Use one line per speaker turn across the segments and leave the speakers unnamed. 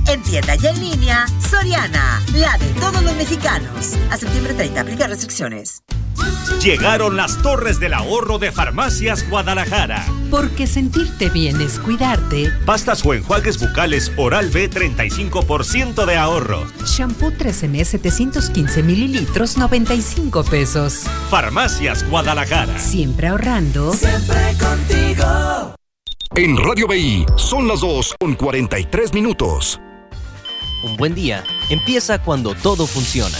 En tienda y en línea, Soriana, la de todos los mexicanos. A septiembre 30, aplica restricciones.
Llegaron las Torres del Ahorro de Farmacias Guadalajara.
Porque sentirte bien es cuidarte.
Pastas o enjuagues bucales Oral-B, 35% de ahorro.
Shampoo 13M 715 mililitros, 95 pesos.
Farmacias Guadalajara.
Siempre ahorrando.
Siempre contigo.
En Radio BI son las 2:43.
Un buen día empieza cuando todo funciona.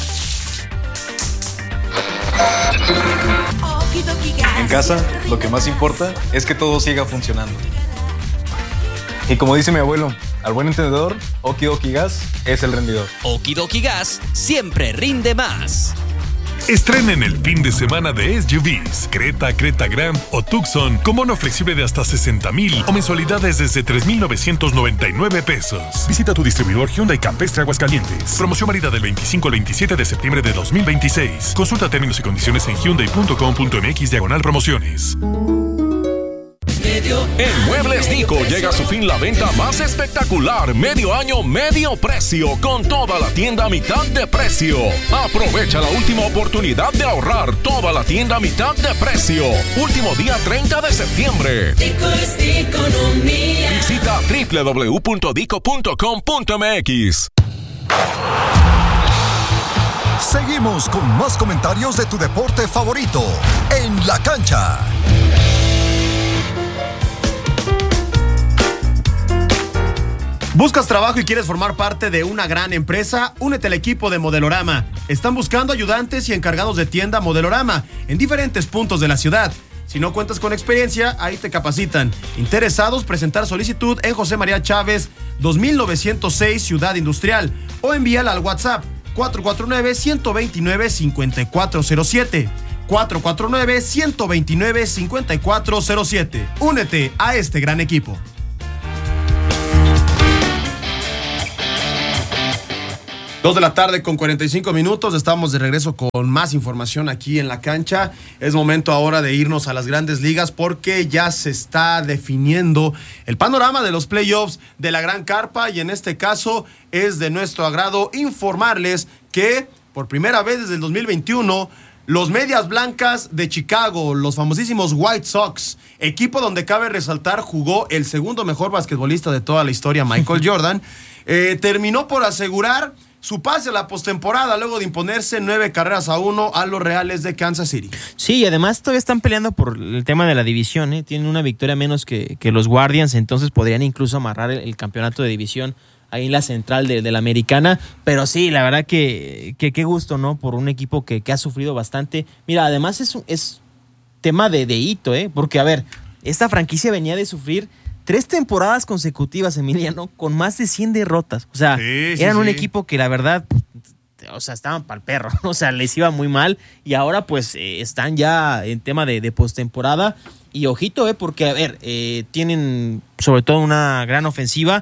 En casa, lo que más importa es que todo siga funcionando. Y como dice mi abuelo, al buen entendedor, Oki Doki Gas es el rendidor.
Oki Doki Gas siempre rinde más.
Estrenen el fin de semana de SUVs, Creta, Creta Grand o Tucson con bono flexible de hasta 60,000 o mensualidades desde 3,999 pesos. Visita tu distribuidor Hyundai Campestre Aguascalientes. Promoción válida del 25 al 27 de septiembre de 2026. Consulta términos y condiciones en hyundai.com.mx/promociones.
En Muebles Nico llega a su fin la venta más espectacular, medio año, medio precio, con toda la tienda a mitad de precio. Aprovecha la última oportunidad de ahorrar, toda la tienda a mitad de precio. Último día 30 de septiembre.
Dico es economía.
Visita www.dico.com.mx.
Seguimos con más comentarios de tu deporte favorito en la cancha.
¿Buscas trabajo y quieres formar parte de una gran empresa? Únete al equipo de Modelorama. Están buscando ayudantes y encargados de tienda Modelorama en diferentes puntos de la ciudad. Si no cuentas con experiencia, ahí te capacitan. Interesados, presentar solicitud en José María Chávez, 2906, Ciudad Industrial, o envíala al WhatsApp 449-129-5407. 449-129-5407. Únete a este gran equipo. 2:45 p.m. Estamos de regreso con más información aquí en la cancha. Es momento ahora de irnos a las grandes ligas porque ya se está definiendo el panorama de los playoffs de la Gran Carpa, y en este caso es de nuestro agrado informarles que por primera vez desde el 2021 los Medias Blancas de Chicago, los famosísimos White Sox, equipo donde cabe resaltar jugó el segundo mejor basquetbolista de toda la historia, Michael Jordan, terminó por asegurar su pase a la postemporada luego de imponerse 9-1 a los Reales de Kansas City.
Sí, y además todavía están peleando por el tema de la división, ¿eh? Tienen una victoria menos que los Guardians, entonces podrían incluso amarrar el campeonato de división ahí en la central de la americana. Pero sí, la verdad que qué gusto, ¿no? Por un equipo que ha sufrido bastante. Mira, además es tema de hito, ¿eh? Porque, a ver, esta franquicia venía de sufrir 3 temporadas consecutivas, Emiliano, con más de 100 derrotas. O sea, eran un equipo que la verdad, o sea, estaban para el perro. O sea, les iba muy mal. Y ahora, pues, están ya en tema de postemporada. Y ojito, porque, a ver, tienen sobre todo una gran ofensiva.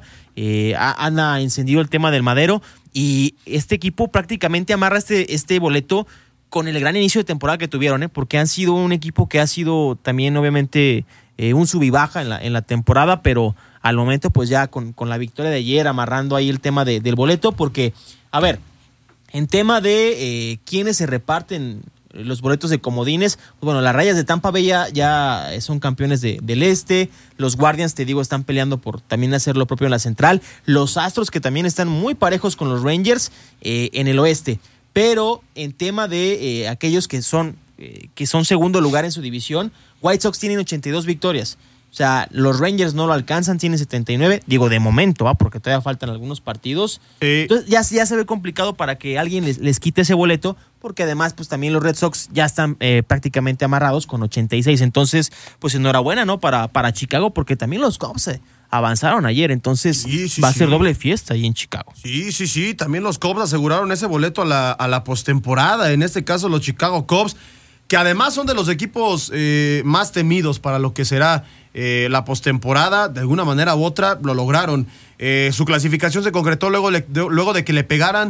Han encendido el tema del madero. Y este equipo prácticamente amarra este boleto con el gran inicio de temporada que tuvieron, porque han sido un equipo que ha sido también, obviamente, un sub y baja en la temporada, pero al momento pues ya con la victoria de ayer amarrando ahí el tema del boleto, porque, a ver, en tema de quiénes se reparten los boletos de comodines, pues bueno, las Rayas de Tampa Bay ya son campeones del este, los Guardians, te digo, están peleando por también hacer lo propio en la central, los Astros que también están muy parejos con los Rangers en el oeste, pero en tema de aquellos que son segundo lugar en su división, White Sox tienen 82 victorias. O sea, los Rangers no lo alcanzan, tienen 79. Digo, de momento, porque todavía faltan algunos partidos. Entonces ya se ve complicado para que alguien les quite ese boleto, porque además, pues también los Red Sox ya están prácticamente amarrados con 86. Entonces, pues enhorabuena, ¿no? Para Chicago, porque también los Cubs avanzaron ayer. Entonces, va a ser doble fiesta ahí en Chicago.
Sí. También los Cubs aseguraron ese boleto a la postemporada. En este caso, los Chicago Cubs, que además son de los equipos más temidos para lo que será la postemporada. De alguna manera u otra lo lograron. Su clasificación se concretó luego de que le pegaran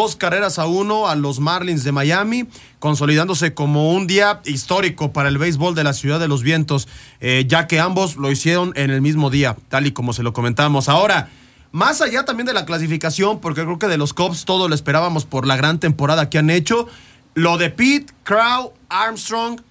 2-1 a los Marlins de Miami, consolidándose como un día histórico para el béisbol de la Ciudad de los Vientos, ya que ambos lo hicieron en el mismo día, tal y como se lo comentamos. Ahora, más allá también de la clasificación, porque creo que de los Cubs todo lo esperábamos por la gran temporada que han hecho, lo de Pete, Crow, Armstrong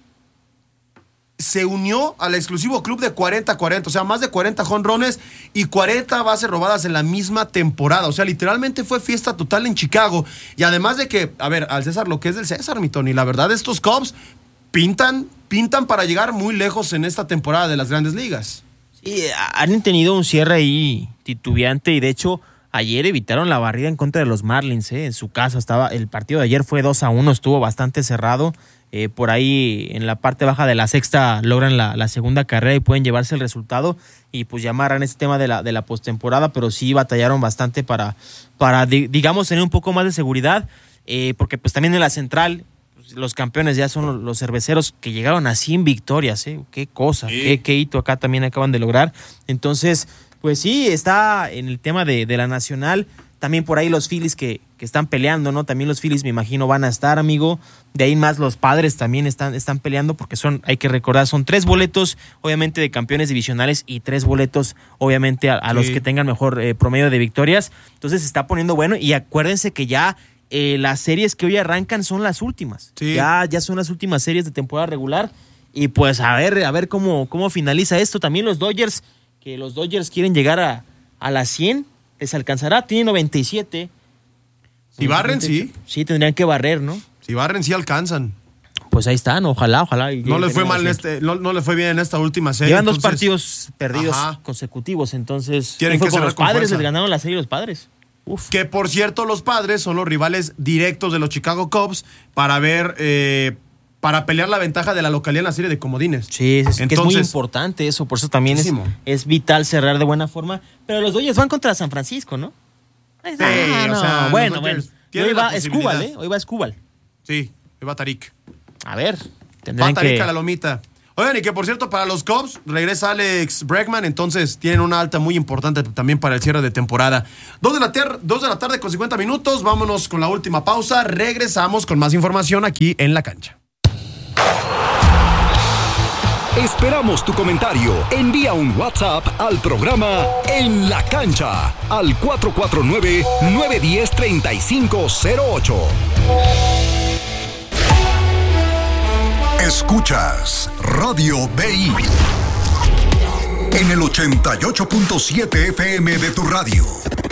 se unió al exclusivo club de 40-40, o sea, más de 40 jonrones y 40 bases robadas en la misma temporada. O sea, literalmente fue fiesta total en Chicago. Y además de que, a ver, al César lo que es del César, mi Tony, la verdad, estos Cubs pintan para llegar muy lejos en esta temporada de las Grandes Ligas.
Sí, han tenido un cierre ahí titubeante y de hecho ayer evitaron la barrida en contra de los Marlins, en su casa. El partido de ayer fue 2-1, estuvo bastante cerrado. Por ahí en la parte baja de la sexta logran la segunda carrera y pueden llevarse el resultado y pues ya amarran este tema de la postemporada, pero sí batallaron bastante para digamos tener un poco más de seguridad, porque pues también en la central pues, los campeones ya son los cerveceros que llegaron a 100 victorias, qué cosa, sí. qué hito acá también acaban de lograr. Entonces pues sí, está en el tema de la nacional. También por ahí los Phillies que están peleando, ¿no? También los Phillies me imagino van a estar, amigo. De ahí más los Padres también están peleando porque hay que recordar, son 3 boletos obviamente de campeones divisionales y 3 boletos obviamente a los que tengan mejor promedio de victorias. Entonces se está poniendo bueno y acuérdense que ya las series que hoy arrancan son las últimas. Sí. Ya son las últimas series de temporada regular y pues a ver cómo finaliza esto. También los Dodgers, que los Dodgers quieren llegar a las 100. ¿Les alcanzará? Tiene 97.
Si barren, sí.
Sí, tendrían que barrer, ¿no?
Si barren, sí alcanzan.
Pues ahí están, ojalá.
No les fue mal no le fue bien en esta última serie.
Llevan 2 partidos perdidos consecutivos, entonces.
Tienen que cerrar
los Padres, les ganaron la serie los Padres.
Uf. Que por cierto, los Padres son los rivales directos de los Chicago Cubs para pelear la ventaja de la localidad en la serie de comodines. Sí, entonces,
que es muy importante eso, por eso también es vital cerrar de buena forma. Pero los Dodgers van contra San Francisco, ¿no?
Sí, o sea,
bueno. Hoy va Escúbal, Hoy va Escúbal.
Sí, hoy va Tarik.
A ver,
va Tarik a la lomita. Oigan, y que por cierto, para los Cubs regresa Alex Bregman, entonces tienen una alta muy importante también para el cierre de temporada. 2 de la tarde con 50 minutos, vámonos con la última pausa, regresamos con más información aquí en La Cancha.
Esperamos tu comentario. Envía un WhatsApp al programa En la Cancha al 449-910-3508. Escuchas Radio BI en el 88.7 FM de tu radio.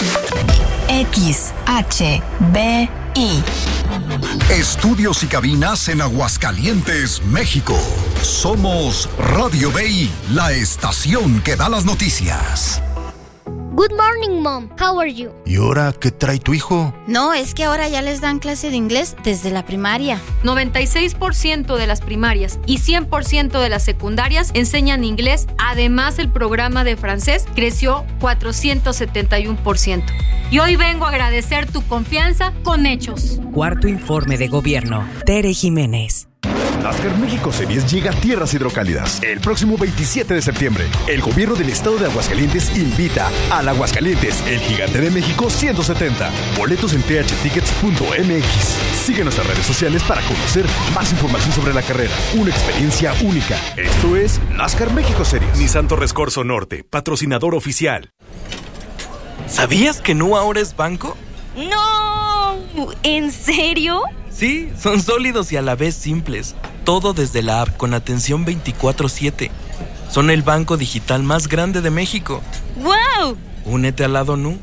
XHBI.
Estudios y cabinas en Aguascalientes, México. Somos Radio BI, la estación que da las noticias.
Good morning, Mom. How are you?
¿Y ahora qué trae tu hijo?
No, es que ahora ya les dan clase de inglés desde la primaria.
96% de las primarias y 100% de las secundarias enseñan inglés. Además, el programa de francés creció 471%. Y hoy vengo a agradecer tu confianza con hechos.
Cuarto informe de gobierno. Tere Jiménez.
NASCAR México Series llega a tierras hidrocálidas el próximo 27 de septiembre. El gobierno del estado de Aguascalientes invita al Aguascalientes, el gigante de México 170. Boletos en thtickets.mx. Sigue nuestras redes sociales para conocer más información sobre la carrera. Una experiencia única. Esto es NASCAR México Series.
Nissan Torres Corso Norte, patrocinador oficial.
¿Sabías que Nu ahora es banco?
¡No! ¿En serio?
Sí, son sólidos y a la vez simples. Todo desde la app con atención 24/7. Son el banco digital más grande de México.
¡Wow!
Únete al lado Nu.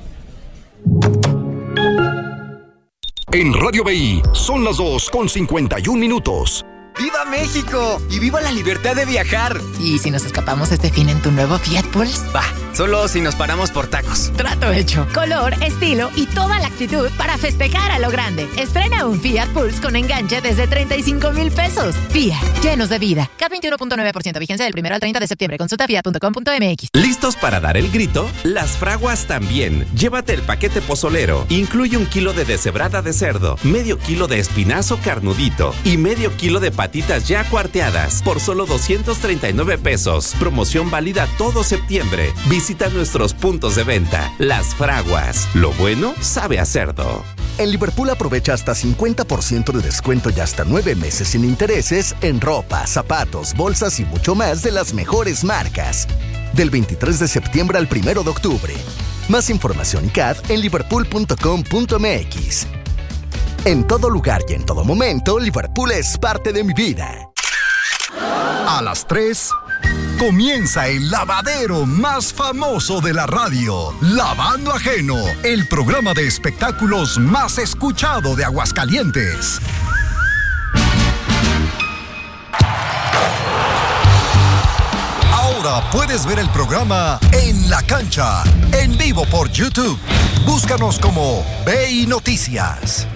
En Radio BI son las 2:51.
¡Viva México! ¡Y viva la libertad de viajar!
¿Y si nos escapamos este fin en tu nuevo Fiat Pulse?
Va, solo si nos paramos por tacos.
Trato hecho.
Color, estilo y toda la actitud para festejar a lo grande. Estrena un Fiat Pulse con enganche desde 35,000 pesos. Fiat, llenos de vida. CAT 21.9%, vigencia del 1 al 30 de septiembre. Consulta fiat.com.mx.
¿Listos para dar el grito? Las Fraguas también. Llévate el paquete pozolero. Incluye 1 kilo de deshebrada de cerdo, medio kilo de espinazo carnudito y medio kilo de patitas ya cuarteadas por solo 239 pesos. Promoción válida todo septiembre. Visita nuestros puntos de venta. Las Fraguas. Lo bueno sabe a cerdo.
En Liverpool aprovecha hasta 50% de descuento y hasta 9 meses sin intereses en ropa, zapatos, bolsas y mucho más de las mejores marcas. Del 23 de septiembre al 1 de octubre. Más información y CAD en liverpool.com.mx. En todo lugar y en todo momento, Liverpool es parte de mi vida.
A las 3 comienza el lavadero más famoso de la radio, Lavando Ajeno, el programa de espectáculos más escuchado de Aguascalientes. Ahora puedes ver el programa En la Cancha, en vivo por YouTube. Búscanos como BI Noticias.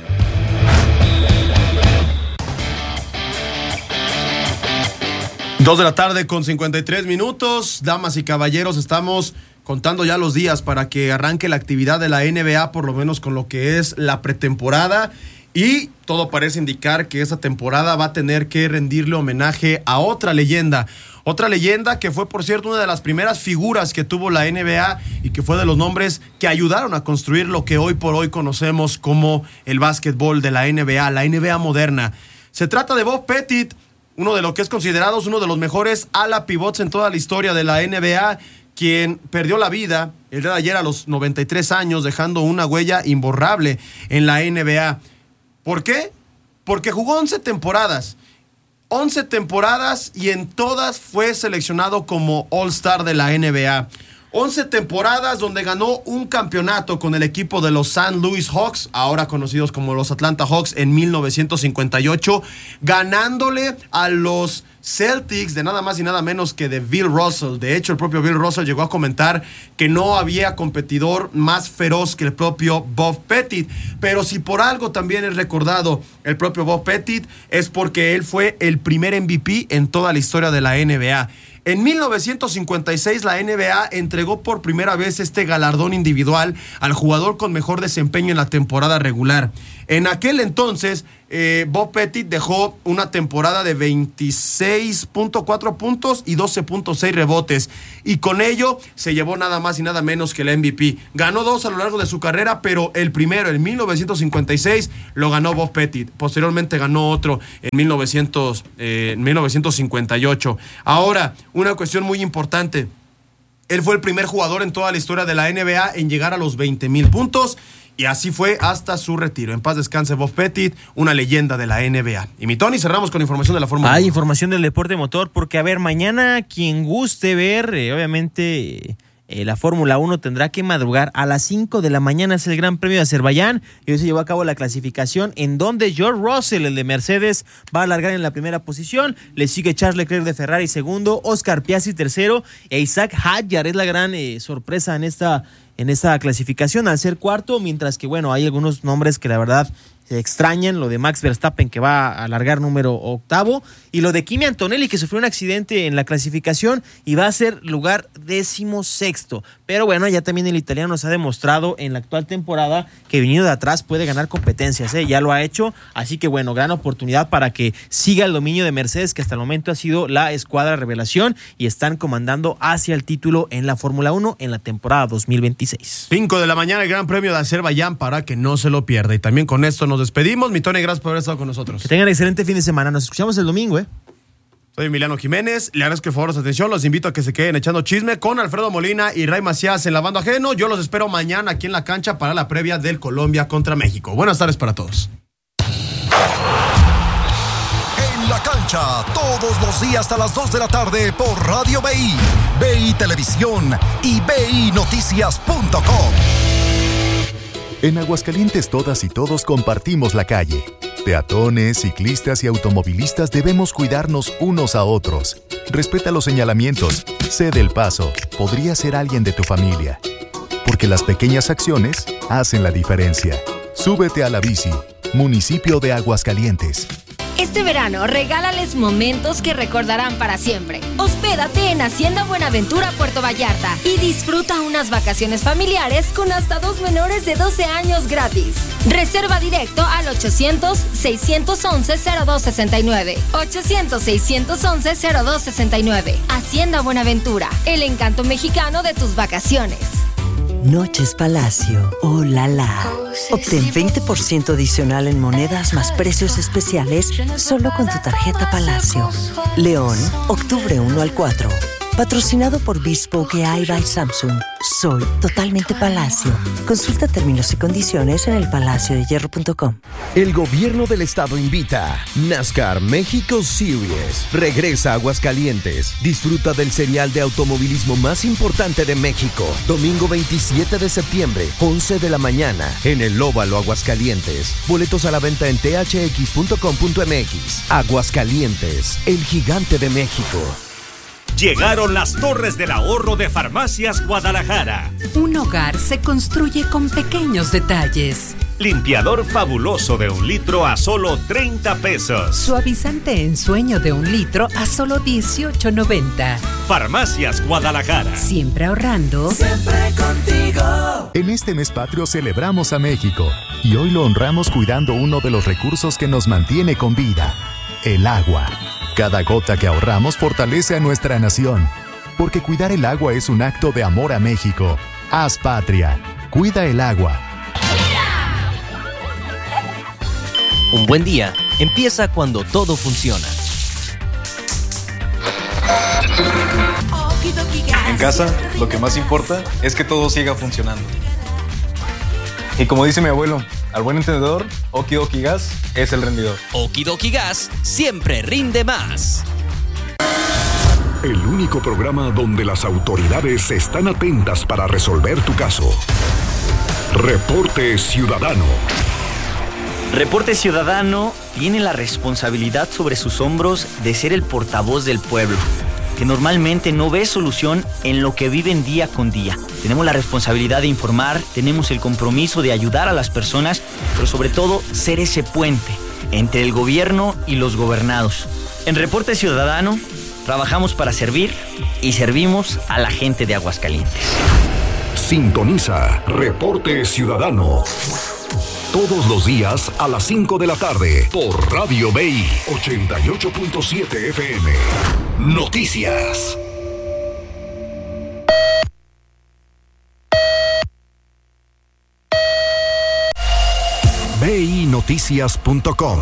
Dos de la tarde con 53 minutos. Damas y caballeros, estamos contando ya los días para que arranque la actividad de la NBA, por lo menos con lo que es la pretemporada. Y todo parece indicar que esa temporada va a tener que rendirle homenaje a otra leyenda. Otra leyenda que fue, por cierto, una de las primeras figuras que tuvo la NBA y que fue de los nombres que ayudaron a construir lo que hoy por hoy conocemos como el básquetbol de la NBA moderna. Se trata de Bob Pettit, uno de lo que es considerado uno de los mejores ala pivots en toda la historia de la NBA, quien perdió la vida el día de ayer a los 93 años, dejando una huella imborrable en la NBA. ¿Por qué? Porque jugó 11 temporadas. 11 temporadas y en todas fue seleccionado como All-Star de la NBA. 11 temporadas donde ganó un campeonato con el equipo de los St. Louis Hawks, ahora conocidos como los Atlanta Hawks, en 1958, ganándole a los Celtics de nada más y nada menos que de Bill Russell. De hecho, el propio Bill Russell llegó a comentar que no había competidor más feroz que el propio Bob Pettit. Pero si por algo también es recordado el propio Bob Pettit, es porque él fue el primer MVP en toda la historia de la NBA. En 1956 la NBA entregó por primera vez este galardón individual al jugador con mejor desempeño en la temporada regular. En aquel entonces, Bob Pettit dejó una temporada de 26.4 puntos y 12.6 rebotes. Y con ello se llevó nada más y nada menos que el MVP. Ganó 2 a lo largo de su carrera, pero el primero, en 1956, lo ganó Bob Pettit. Posteriormente ganó otro en 1958. Ahora, una cuestión muy importante. Él fue el primer jugador en toda la historia de la NBA en llegar a los 20,000 puntos. Y así fue hasta su retiro. En paz descanse Bob Pettit, una leyenda de la NBA. Y mi Tony, cerramos con información de la Fórmula 1.
Hay información del deporte motor, porque a ver, mañana quien guste ver, obviamente la Fórmula 1 tendrá que madrugar a las 5 de la mañana, es el Gran Premio de Azerbaiyán, y hoy se llevó a cabo la clasificación en donde George Russell, el de Mercedes, va a largar en la primera posición, le sigue Charles Leclerc de Ferrari segundo, Oscar Piastri tercero, e Isaac Hadjar es la gran sorpresa en esta clasificación al ser cuarto, mientras que bueno, hay algunos nombres que la verdad se extrañan, lo de Max Verstappen que va a largar número 8, y lo de Kimi Antonelli que sufrió un accidente en la clasificación y va a ser lugar 16º, pero bueno, ya también el italiano nos ha demostrado en la actual temporada que viniendo de atrás puede ganar competencias, ya lo ha hecho, así que bueno, gran oportunidad para que siga el dominio de Mercedes, que hasta el momento ha sido la escuadra revelación y están comandando hacia el título en la Fórmula 1 en la temporada 2026.
5 de la mañana el Gran Premio de Azerbaiyán para que no se lo pierda, y también con esto nos despedimos. Mi Tony, gracias por haber estado con nosotros.
Que tengan excelente fin de semana. Nos escuchamos el domingo,
Soy Emiliano Jiménez. Le agradezco el favor de su atención. Los invito a que se queden echando chisme con Alfredo Molina y Ray Macías en Lavando Ajeno. Yo los espero mañana aquí en la cancha para la previa del Colombia contra México. Buenas tardes para todos.
En la cancha, todos los días a las 2 de la tarde por Radio BI, BI Televisión y BINoticias.com.
En Aguascalientes todas y todos compartimos la calle. Peatones, ciclistas y automovilistas debemos cuidarnos unos a otros. Respeta los señalamientos, cede el paso, podría ser alguien de tu familia. Porque las pequeñas acciones hacen la diferencia. Súbete a la bici, municipio de Aguascalientes.
Este verano, regálales momentos que recordarán para siempre. Hospédate en Hacienda Buenaventura, Puerto Vallarta, y disfruta unas vacaciones familiares con hasta 2 menores de 12 años gratis. Reserva directo al 800-611-0269. 800-611-0269. Hacienda Buenaventura, el encanto mexicano de tus vacaciones.
Noches Palacio, oh la la. Obtén 20% adicional en monedas más precios especiales solo con tu tarjeta Palacio. León, octubre 1 al 4. Patrocinado por Bespoke AI by Samsung. Soy totalmente Palacio. Consulta términos y condiciones en elpalaciodehierro.com.
El gobierno del estado invita. NASCAR México Series. Regresa a Aguascalientes. Disfruta del serial de automovilismo más importante de México. Domingo 27 de septiembre, 11 de la mañana, en el Óvalo Aguascalientes. Boletos a la venta en thx.com.mx. Aguascalientes, el gigante de México.
Llegaron las Torres del Ahorro de Farmacias Guadalajara.
Un hogar se construye con pequeños detalles.
Limpiador fabuloso de 1 litro a solo 30 pesos.
Suavizante en sueño de 1 litro a solo 18.90.
Farmacias Guadalajara.
Siempre ahorrando.
Siempre contigo.
En este mes patrio celebramos a México y hoy lo honramos cuidando uno de los recursos que nos mantiene con vida, el agua. Cada gota que ahorramos fortalece a nuestra nación, porque cuidar el agua es un acto de amor a México. Haz patria. Cuida el agua.
Un buen día empieza cuando todo funciona.
En casa, lo que más importa es que todo siga funcionando. Y como dice mi abuelo, al buen entendedor, Oki Doki Gas es el rendidor.
Oki Doki Gas siempre rinde más.
El único programa donde las autoridades están atentas para resolver tu caso. Reporte Ciudadano.
Reporte Ciudadano tiene la responsabilidad sobre sus hombros de ser el portavoz del pueblo, que normalmente no ve solución en lo que viven día con día. Tenemos la responsabilidad de informar, tenemos el compromiso de ayudar a las personas, pero sobre todo ser ese puente entre el gobierno y los gobernados. En Reporte Ciudadano trabajamos para servir y servimos a la gente de Aguascalientes.
Sintoniza Reporte Ciudadano. Todos los días a las 5 de la tarde por Radio BI 88.7 FM. Noticias. BINoticias.com.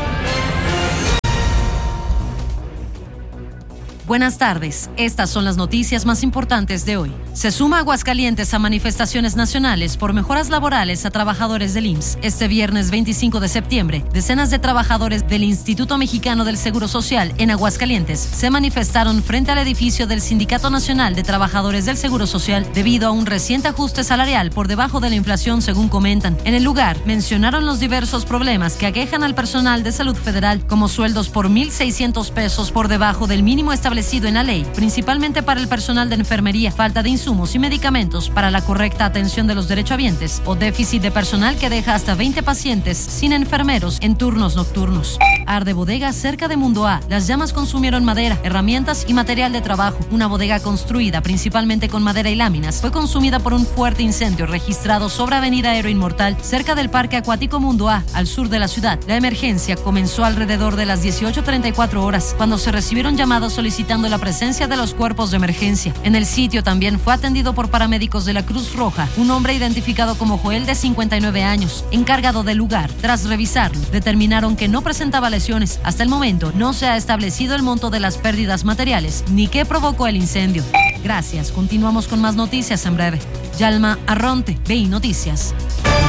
Buenas tardes, estas son las noticias más importantes de hoy. Se suma Aguascalientes a manifestaciones nacionales por mejoras laborales a trabajadores del IMSS. Este viernes 25 de septiembre, decenas de trabajadores del Instituto Mexicano del Seguro Social en Aguascalientes se manifestaron frente al edificio del Sindicato Nacional de Trabajadores del Seguro Social debido a un reciente ajuste salarial por debajo de la inflación, según comentan. En el lugar, mencionaron los diversos problemas que aquejan al personal de salud federal, como sueldos por 1,600 pesos por debajo del mínimo establecido en la ley, principalmente para el personal de enfermería, falta de insumos y medicamentos para la correcta atención de los derechohabientes o déficit de personal que deja hasta 20 pacientes sin enfermeros en turnos nocturnos. Arde bodega cerca de Mundo A. Las llamas consumieron madera, herramientas y material de trabajo. Una bodega construida principalmente con madera y láminas fue consumida por un fuerte incendio registrado sobre Avenida Héroe Inmortal, cerca del Parque Acuático Mundo A, al sur de la ciudad. La emergencia comenzó alrededor de las 18:34 horas, cuando se recibieron llamados solicitando la presencia de los cuerpos de emergencia. En el sitio también fue atendido por paramédicos de la Cruz Roja, un hombre identificado como Joel de 59 años, encargado del lugar. Tras revisarlo, determinaron que no presentaba lesiones. Hasta el momento no se ha establecido el monto de las pérdidas materiales ni qué provocó el incendio. Gracias, continuamos con más noticias en breve. Yalma Arronte, BI Noticias.